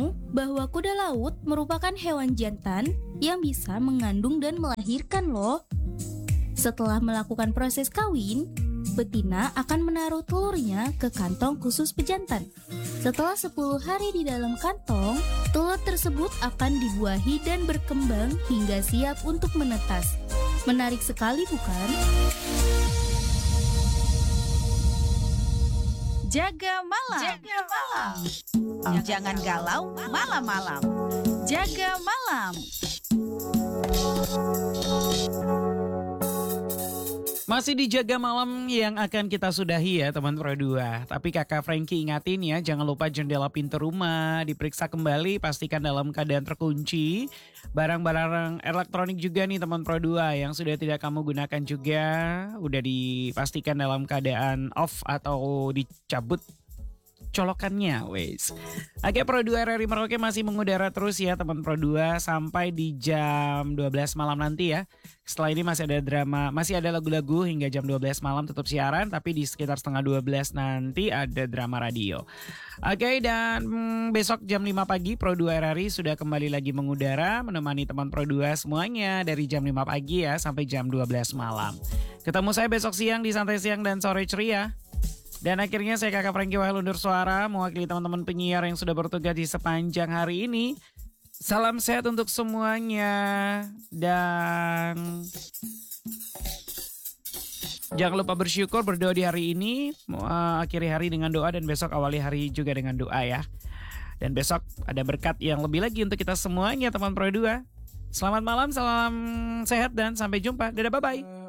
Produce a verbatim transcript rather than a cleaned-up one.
kamu bahwa kuda laut merupakan hewan jantan yang bisa mengandung dan melahirkan loh? Setelah melakukan proses kawin, betina akan menaruh telurnya ke kantong khusus pejantan. Setelah sepuluh hari di dalam kantong, telur tersebut akan dibuahi dan berkembang hingga siap untuk menetas. Menarik sekali bukan? Jaga malam. Jaga malam. Jangan galau malam-malam. Jaga malam. Masih di Jaga Malam yang akan kita sudahi ya teman Pro dua. Tapi kakak Frankie ingatin ya, jangan lupa jendela pintu rumah diperiksa kembali, pastikan dalam keadaan terkunci. Barang-barang elektronik juga nih teman Pro dua yang sudah tidak kamu gunakan juga udah dipastikan dalam keadaan off atau dicabut colokannya wes. Oke, Pro dua R R I Merauke masih mengudara terus ya teman Pro dua sampai di jam dua belas malam nanti ya. Setelah ini masih ada drama, masih ada lagu-lagu hingga jam dua belas malam tetap siaran, tapi di sekitar setengah dua belas nanti ada drama radio. Oke, dan hmm, besok jam lima pagi Pro dua R R I sudah kembali lagi mengudara menemani teman Pro dua semuanya dari jam lima pagi ya sampai jam dua belas malam. Ketemu saya besok siang di Santai Siang dan Sore Ceria. Dan akhirnya saya kakak Frankie Wahel undur suara mewakili teman-teman penyiar yang sudah bertugas di sepanjang hari ini. Salam sehat untuk semuanya dan jangan lupa bersyukur, berdoa di hari ini, uh, akhiri hari dengan doa dan besok awali hari juga dengan doa ya. Dan besok ada berkat yang lebih lagi untuk kita semuanya teman Pro dua. Selamat malam, salam sehat dan sampai jumpa. Dadah, bye-bye.